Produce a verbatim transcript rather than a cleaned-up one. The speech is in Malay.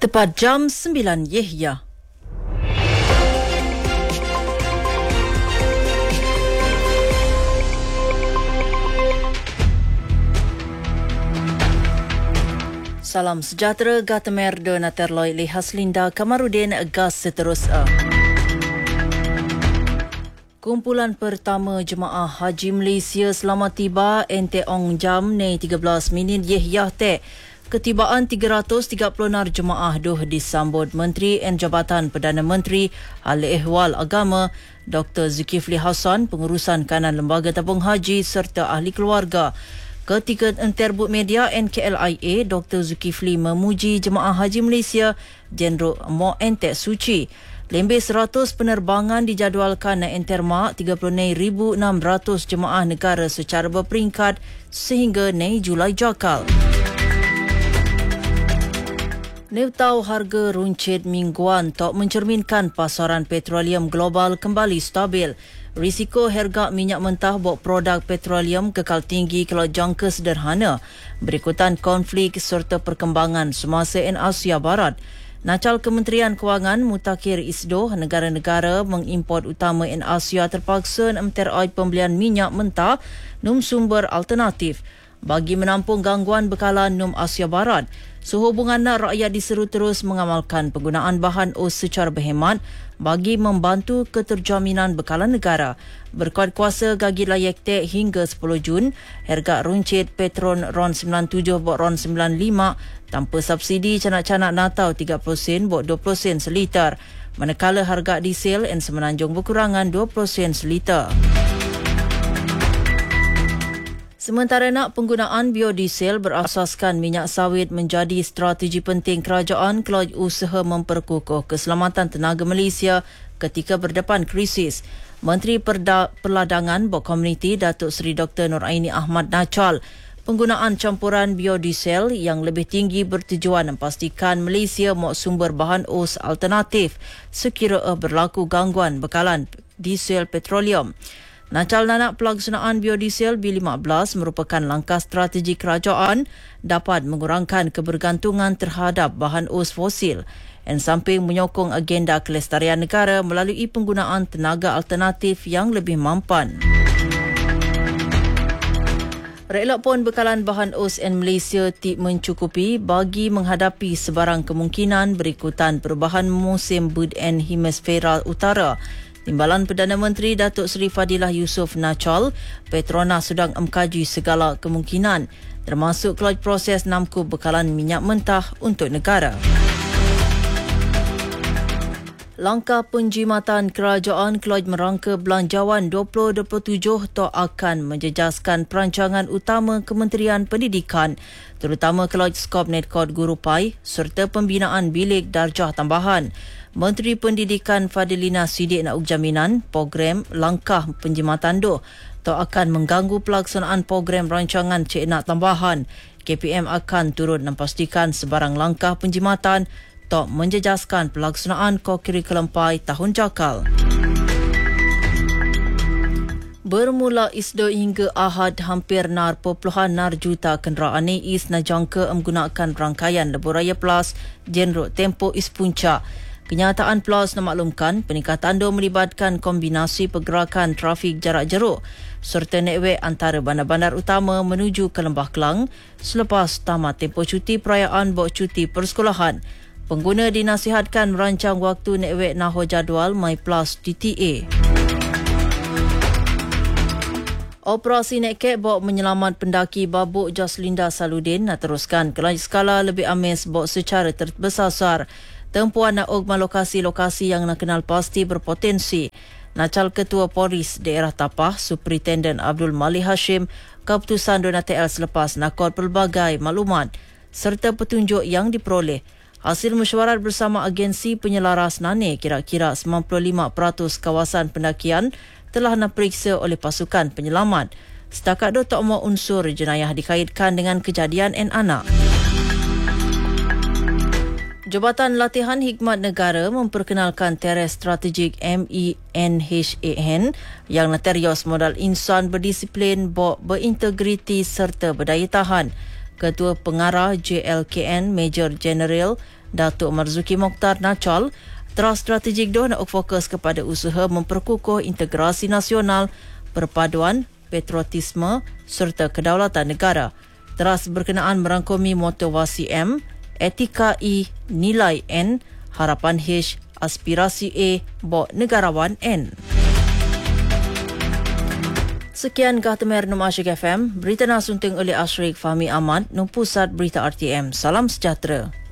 Tepat jam sembilan Yehya. Salam sejahtera, Gatamer Donaterloi Lihaslinda Kamarudin Gas seterusnya. Kumpulan pertama Jemaah Haji Malaysia selamat tiba ente ong jam ne tiga belas minit Yehya te. Ketibaan tiga ratus tiga puluh nar jemaah duh disambut Menteri dan Jabatan Perdana Menteri Ahli Ehwal Agama Doktor Zulkifli Hasan, Pengurusan Kanan Lembaga Tabung Haji serta ahli keluarga. Ketika Enterbut Media N K L I A, Doktor Zulkifli memuji Jemaah Haji Malaysia Jeneral Mo Entek Suci. Lebih seratus penerbangan dijadualkan na enterma tiga puluh ribu enam ratus jemaah negara secara berperingkat sehingga nei Julai jakal. Neutau harga runcit mingguan tak mencerminkan pasaran petroleum global kembali stabil. Risiko harga minyak mentah bok produk petroleum kekal tinggi kalau jangka sederhana berikutan konflik serta perkembangan semasa in Asia Barat. Nacal Kementerian Kewangan mutakhir isdoh negara-negara mengimport utama in Asia terpaksa menterai pembelian minyak mentah num sumber alternatif bagi menampung gangguan bekalan num Asia Barat. Sehubungan rakyat diseru terus mengamalkan penggunaan bahan os secara berhemat bagi membantu keterjaminan bekalan negara. Berkuat kuasa gagi layak tek hingga sepuluh Jun, harga runcit Petron RON sembilan puluh tujuh bot RON sembilan puluh lima tanpa subsidi canak-canak natau tiga puluh sen bot dua puluh sen seliter. Manakala harga diesel dan Semenanjung berkurangan dua puluh sen seliter. Sementara nak penggunaan biodiesel berasaskan minyak sawit menjadi strategi penting kerajaan kalau usaha memperkukuh keselamatan tenaga Malaysia ketika berdepan krisis. Menteri Perda- Perladangan Bok Komuniti Datuk Seri Doktor Nuraini Ahmad Nacal, penggunaan campuran biodiesel yang lebih tinggi bertujuan memastikan Malaysia mahu sumber bahan os alternatif sekiranya berlaku gangguan bekalan diesel petroleum. Nacal nanak pelaksanaan biodiesel B lima belas merupakan langkah strategi kerajaan dapat mengurangkan kebergantungan terhadap bahan os fosil dan samping menyokong agenda kelestarian negara melalui penggunaan tenaga alternatif yang lebih mampan. Relak pun bekalan bahan os in Malaysia tidak mencukupi bagi menghadapi sebarang kemungkinan berikutan perubahan musim bud and hemisfera utara. Timbalan Perdana Menteri Datuk Seri Fadilah Yusof Nacal, Petronas sedang mengkaji segala kemungkinan termasuk kelaj proses namku bekalan minyak mentah untuk negara. Langkah penjimatan kerajaan kelaj merangka belanjawan dua ribu dua puluh tujuh tak akan menjejaskan perancangan utama Kementerian Pendidikan, terutama kelaj skop Nedkod Guru Pai serta pembinaan bilik darjah tambahan. Menteri Pendidikan Fadilina Sidik nak jaminan program langkah penjimatan doh tak akan mengganggu pelaksanaan program rancangan cik nak tambahan. K P M akan turut memastikan sebarang langkah penjimatan tak menjejaskan pelaksanaan kurikulum Pai tahun jakal. Bermula isdo hingga Ahad, hampir nar perpuluhan nar juta kenderaan is najangka menggunakan rangkaian Lebuh Plus Jeneral Tempo East Puncak. Kenyataan Plus memaklumkan peningkatan itu melibatkan kombinasi pergerakan trafik jarak jeruk serta network antara bandar-bandar utama menuju ke Lembah Kelang selepas tamat tempoh cuti perayaan bok cuti persekolahan. Pengguna dinasihatkan merancang waktu network naho jadual My Plus D T A. Operasi Netcat bok menyelamat pendaki babuk Jaslinda Saludin nak teruskan ke skala lebih amis bok secara terbesar. Tempuan nak ogma lokasi-lokasi yang nak kenal pasti berpotensi. Nacal Ketua Polis Daerah Tapah, Superintendent Abdul Malik Hashim, keputusan Dona T L selepas nakot pelbagai maklumat serta petunjuk yang diperoleh. Hasil mesyuarat bersama agensi penyelaras N A N E, kira-kira sembilan puluh lima peratus kawasan pendakian telah diperiksa oleh pasukan penyelamat. Setakat itu tak mau unsur jenayah dikaitkan dengan kejadian en anak. Jabatan Latihan Hikmat Negara memperkenalkan teres strategik M E N H A N yang neterios modal insan berdisiplin, berintegriti serta berdaya tahan. Ketua Pengarah J L K N Major General Datuk Marzuki Mokhtar Nachol, Teras strategik do nak fokus kepada usaha memperkukuh integrasi nasional, perpaduan, patriotisme serta kedaulatan negara. Teras berkenaan merangkumi motivasi M, etika E, nilai N, harapan H, aspirasi A, bok negarawan N. Sekian Kahtamer Num Asyik F M, berita nasunting oleh Ashrik Fahmi Ahmad, Num Pusat Berita R T M. Salam sejahtera.